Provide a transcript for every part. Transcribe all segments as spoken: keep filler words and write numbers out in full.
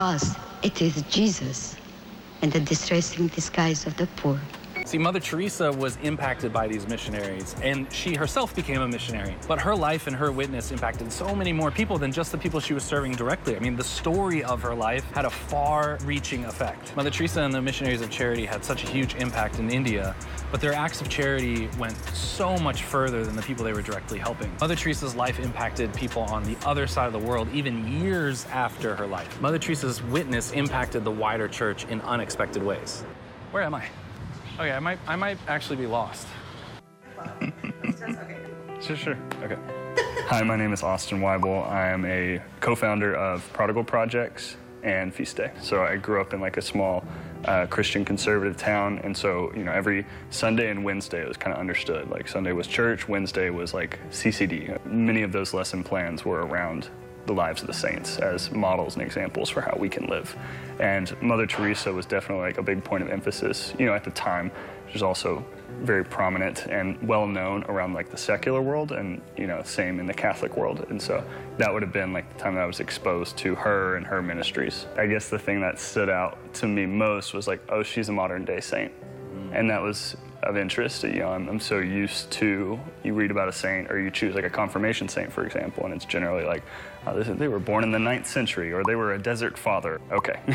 Us, it is Jesus and the distressing disguise of the poor. See, Mother Teresa was impacted by these missionaries, and she herself became a missionary. But her life and her witness impacted so many more people than just the people she was serving directly. I mean, the story of her life had a far-reaching effect. Mother Teresa and the Missionaries of Charity had such a huge impact in India, but their acts of charity went so much further than the people they were directly helping. Mother Teresa's life impacted people on the other side of the world, even years after her life. Mother Teresa's witness impacted the wider church in unexpected ways. Where am I? Okay, I might, I might actually be lost. Sure, sure, okay. Hi, my name is Austin Weibel. I am a co-founder of Prodigal Projects and Feast Day. So I grew up in like a small uh, Christian conservative town, and so, you know, every Sunday and Wednesday it was kind of understood. Like Sunday was church, Wednesday was like C C D. Many of those lesson plans were around the lives of the saints as models and examples for how we can live. And Mother Teresa was definitely like a big point of emphasis, you know, at the time. She was also very prominent and well known around like the secular world, and, you know, same in the Catholic world. And so that would have been like the time that I was exposed to her and her ministries. I guess the thing that stood out to me most was like, oh, she's a modern day saint. Mm. And that was of interest. You know, I'm, I'm so used to, you read about a saint or you choose like a confirmation saint, for example, and it's generally like, oh, this, they were born in the ninth century, or they were a desert father. Okay. Yeah.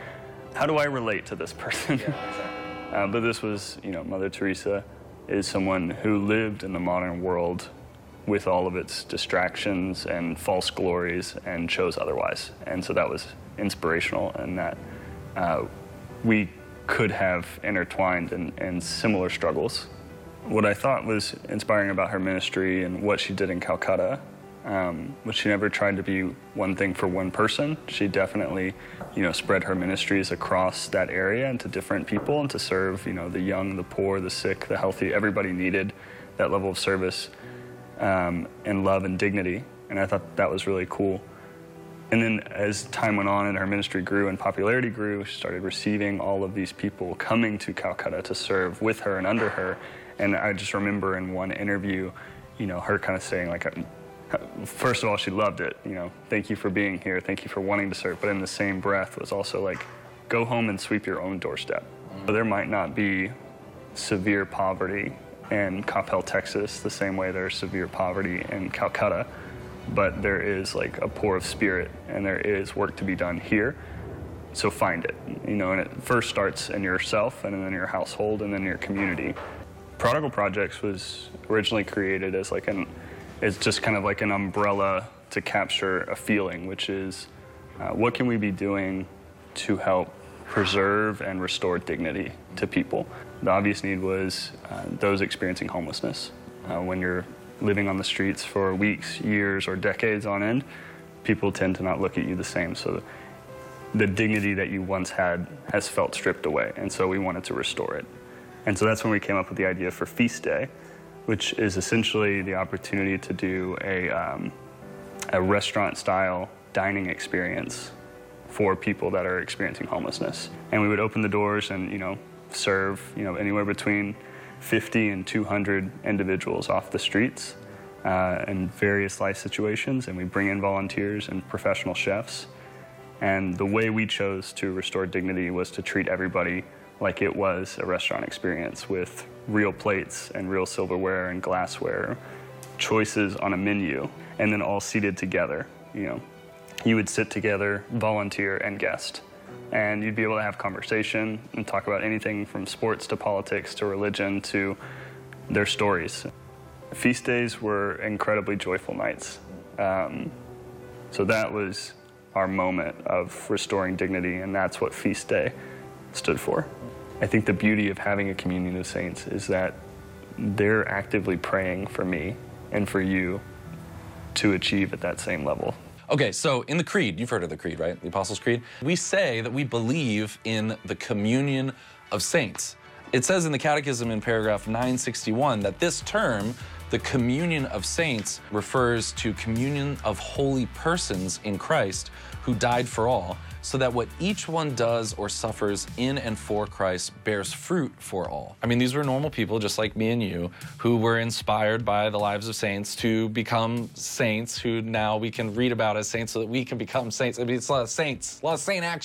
How do I relate to this person? Yeah, exactly. uh, but this was, you know, Mother Teresa is someone who lived in the modern world with all of its distractions and false glories and chose otherwise. And so that was inspirational, and that uh, we could have intertwined in, in similar struggles. What I thought was inspiring about her ministry and what she did in Calcutta um, was she never tried to be one thing for one person. She definitely, you know, spread her ministries across that area and to different people, and to serve, you know, the young, the poor, the sick, the healthy. Everybody needed that level of service um, and love and dignity, and I thought that was really cool. And then as time went on and her ministry grew and popularity grew, she started receiving all of these people coming to Calcutta to serve with her and under her. And I just remember in one interview, you know, her kind of saying, like, first of all, she loved it. You know, thank you for being here. Thank you for wanting to serve. But in the same breath was also like, go home and sweep your own doorstep. Mm-hmm. There might not be severe poverty in Coppell, Texas, the same way there's severe poverty in Calcutta. But there is like a poor of spirit, and there is work to be done here. So find it, you know, and it first starts in yourself, and then in your household, and then your community. Prodigal Projects was originally created as like an, it's just kind of like an umbrella to capture a feeling, which is uh, what can we be doing to help preserve and restore dignity to people? The obvious need was uh, those experiencing homelessness. Uh, when you're living on the streets for weeks, years, or decades on end, people tend to not look at you the same. So the dignity that you once had has felt stripped away, and so we wanted to restore it. And so that's when we came up with the idea for Feast Day, which is essentially the opportunity to do a, um, a restaurant-style dining experience for people that are experiencing homelessness. And we would open the doors and, you know, serve, you know, anywhere between fifty and two hundred individuals off the streets uh, in various life situations, and we bring in volunteers and professional chefs. And the way we chose to restore dignity was to treat everybody like it was a restaurant experience, with real plates and real silverware and glassware, choices on a menu, and then all seated together. You know, you would sit together, volunteer and guest, and you'd be able to have conversation and talk about anything from sports to politics to religion to their stories. Feast days were incredibly joyful nights. Um, so that was our moment of restoring dignity, and that's what Feast Day stood for. I think the beauty of having a communion of saints is that they're actively praying for me and for you to achieve at that same level. Okay, so in the Creed, you've heard of the Creed, right? The Apostles' Creed. We say that we believe in the communion of saints. It says in the Catechism in paragraph nine sixty-one that this term, The communion of saints refers to communion of holy persons in Christ who died for all, so that what each one does or suffers in and for Christ bears fruit for all. I mean, these were normal people just like me and you who were inspired by the lives of saints to become saints who now we can read about as saints so that we can become saints. I mean, it's a lot of saints, a lot of saint action.